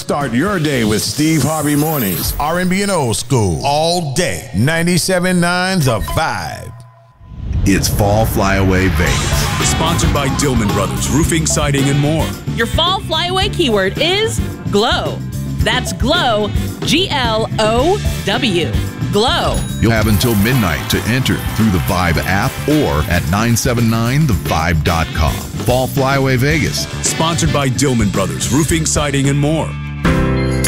Start your day with Steve Harvey Mornings, R&B and old school, all day. 97.9 The Vibe. It's Fall Flyaway Vegas. Sponsored by Dillman Brothers Roofing, Siding, and more. Your Fall Flyaway keyword is GLOW. That's GLOW, G-L-O-W. GLOW. You'll have until midnight to enter through the Vibe app or at 979thevibe.com. Fall Flyaway Vegas. Sponsored by Dillman Brothers Roofing, Siding, and more.